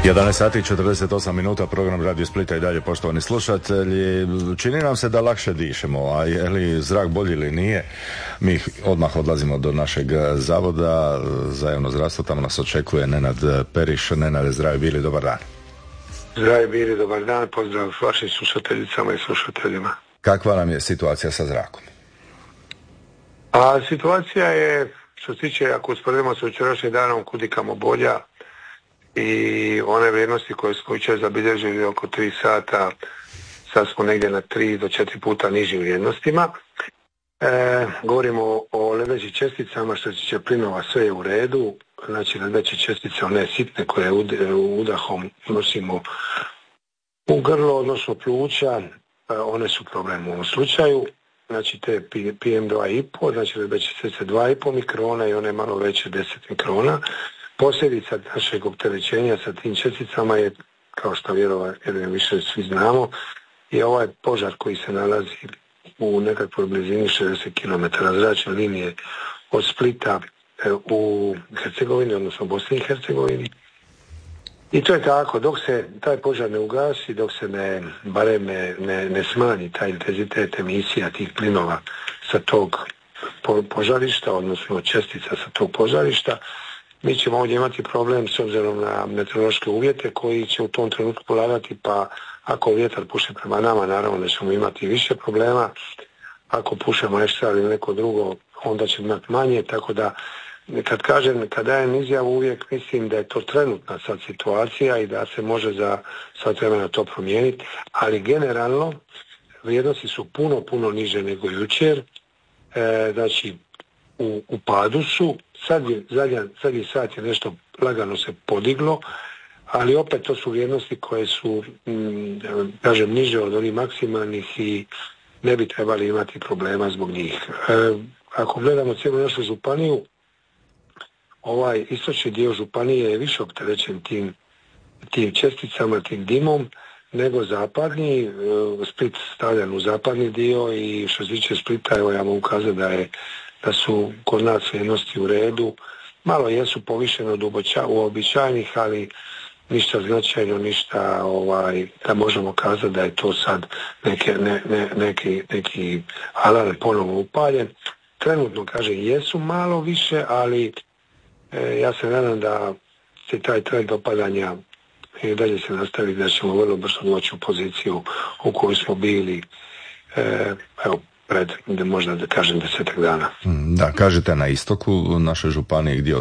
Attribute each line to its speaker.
Speaker 1: 11 sati i 48 minuta, program Radio Splita i dalje, poštovani slušatelji. Čini nam se da lakše dišemo, a je li zrak bolji ili nije? Mi odmah odlazimo do našeg zavoda za javno zdravstvo, tamo nas očekuje Nenad Periš. Nenade, zdravi bili, dobar dan.
Speaker 2: Zdravi bili, dobar dan, pozdrav vašim slušateljicama i slušateljima.
Speaker 1: Kakva nam je situacija sa zrakom?
Speaker 2: A situacija je, što se tiče, ako usporedimo sa jučerašnjim danom, kudikamo bolja. I one vrijednosti koje smo jučer zabilježili oko 3 sata, sad smo negdje na 3 do 4 puta nižim vrijednostima. Govorimo o lebdećim česticama, što se tiče plinova, sve je u redu. Znači lebdeće čestice, one sitne koje udahom nosimo u grlo, odnosno pluća, one su problem u ovom slučaju. Znači te PM2,5, znači lebdeće čestice 2,5 mikrona i one malo veće 10 mikrona. Posljedica našeg opterećenja sa tim česticama je, kao što vjerujem više svi znamo, je ovaj požar koji se nalazi u nekakvoj blizini 60 km zračne linije od Splita u Hercegovini, odnosno Bosni i Hercegovini. I to je tako, dok se taj požar ne ugasi, dok se ne smanji taj intenzitet emisija tih plinova sa tog požarišta, odnosno čestica sa tog požarišta, mi ćemo ovdje imati problem s obzirom na meteorološke uvjete koji će u tom trenutku poladati, pa ako vjetar puše prema nama, naravno da ćemo imati više problema. Ako puše maestra ili neko drugo, onda ćemo imati manje, tako da kad dajem izjavu uvijek mislim da je to trenutna sad situacija i da se može za sat vremena to promijeniti, ali generalno vrijednosti su puno niže nego jučer, znači u padu su. Zadnji sat je nešto lagano se podiglo, ali opet to su vrijednosti koje su, niže od onih maksimalnih i ne bi trebali imati problema zbog njih. Ako gledamo cijelu našu županiju, ovaj istočni dio županije je više opterećen tim česticama, tim dimom, nego zapadni. Split stavljan u zapadni dio i što se tiče Splita, evo ja mogu kazati da su kod nas vrijednosti u redu. Malo jesu povišene od uobičajenih, ali ništa značajno, ništa da možemo kazati da je to sad neki alarm ponovo upaljen. Trenutno, kažem, jesu malo više, ali ja se nadam da se taj trend opadanja i dalje se nastavi, da ćemo vrlo brzo doći u poziciju u kojoj smo bili pred možda da kažem 10 dana.
Speaker 1: Da, kažete na istoku naše županije gdje